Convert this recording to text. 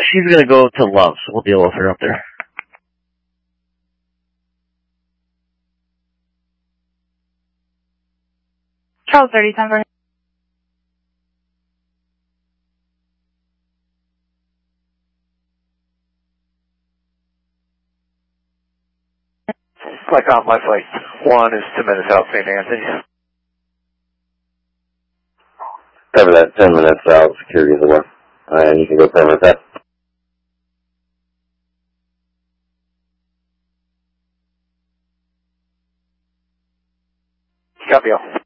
she's gonna go to Love, so we'll deal with her up there. Charles 37. Flight comp, my flight 1 is 2 minutes out, St. Anthony. Cover that, 10 minutes out, security is away. And you can go permit that. Copy all.